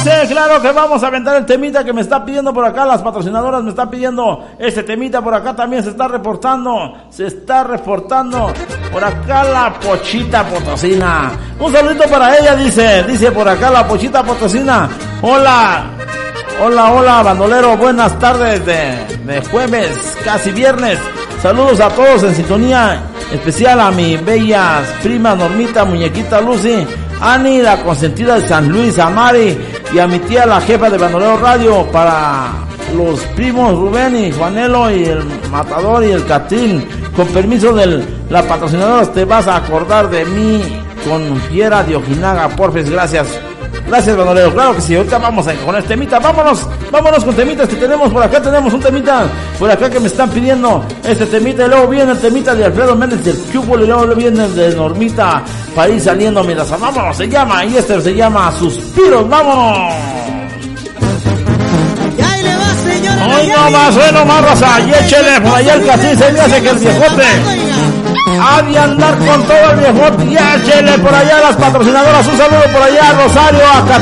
dice, claro que vamos a aventar el temita que me está pidiendo por acá, las patrocinadoras me están pidiendo este temita, por acá también se está reportando por acá la Pochita Potosina. Un saludito para ella, dice por acá la Pochita Potosina. Hola, bandolero, buenas tardes de jueves, casi viernes. Saludos a todos en sintonía, especial a mi bellas prima Normita, muñequita Lucy, Ani, la consentida de San Luis, a Mari y a mi tía, la jefa de Bandolero Radio, para los primos Rubén y Juanelo y el Matador y el Catrín. Con permiso de la patrocinadora, te vas a acordar de mí con Fiera de Ojinaga, porfis, gracias. Gracias, bandolero, claro que sí. Ahorita vamos con este temita, vámonos con temitas que tenemos por acá. Tenemos un temita por acá que me están pidiendo este temita, y luego viene el temita de Alfredo Méndez del Cúbol, y luego viene el de Normita París saliendo mientras. Vámonos, se llama Suspiros, vámonos. Hoy no más, raza, y échele por allá el casín, se me hace que el viejote ha de andar con todo el viejote, y échele por allá las patrocinadoras, un saludo por allá a Rosario, a